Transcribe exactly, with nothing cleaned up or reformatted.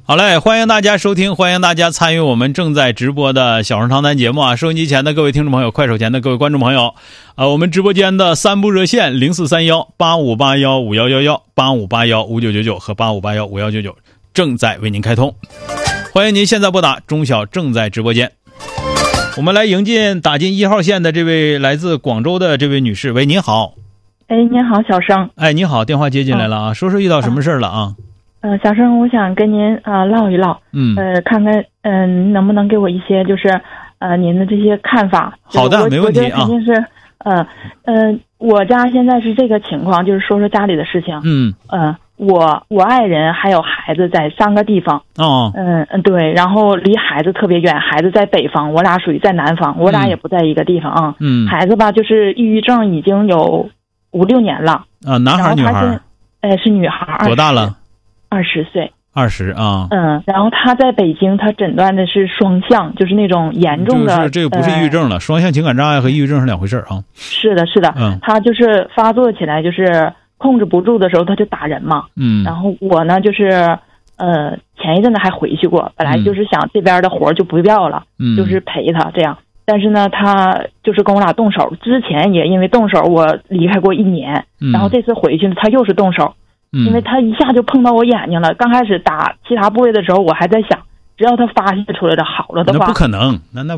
好嘞，欢迎大家收听，欢迎大家参与我们正在直播的小声长谈节目啊！收音机前的各位听众朋友，快手前的各位观众朋友，呃，我们直播间的三部热线零四三幺八五八幺五幺幺幺、八五八幺五九九九和八五八幺五幺九九正在为您开通，欢迎您现在拨打钟晓正在直播间。我们来迎进打进一号线的这位来自广州的这位女士，喂，您好。 哎，您好，小生。 哎，你好，电话接进来了啊，嗯、说说遇到什么事了啊？ 呃，小生，我想跟您呃唠一唠，嗯，呃，看看嗯、呃、能不能给我一些就是呃您的这些看法。 好的，没问题啊。 肯定是呃呃，我家现在是这个情况，就是说说家里的事情。嗯呃，我我爱人还有孩子在三个地方。哦。嗯嗯，对，然后离孩子特别远，孩子在北方，我俩属于在南方，我俩也不在一个地方啊。嗯。孩子吧，就是抑郁症已经有五六年了。啊，男孩女孩？呃，是女孩。 多大了？ 二十岁， 二十啊， 嗯，然后他在北京，他诊断的是双向，就是那种严重的， 就是这个不是抑郁症了，呃、双向情感障碍和抑郁症是两回事啊。 是的，是的，嗯，他就是发作起来，就是控制不住的时候，他就打人嘛，嗯，然后我呢，就是呃，前一阵子还回去过，本来就是想这边的活就不要了，嗯，就是陪他这样，但是呢，他就是跟我俩动手，之前也因为动手，我离开过一年，嗯、然后这次回去呢，他又是动手。因为他一下就碰到我眼睛了，刚开始打其他部位的时候，我还在想，只要他发泄出来的好了的话， 那不可能，那那。